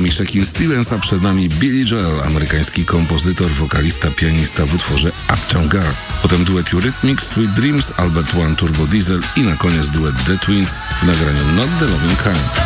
utworami Shakin' Stevens, a przed nami Billy Joel, amerykański kompozytor, wokalista, pianista w utworze Uptown Girl. Potem duet Eurythmics, Sweet Dreams, Albert One, Turbo Diesel i na koniec duet The Twins w nagraniu Not the Loving Kind.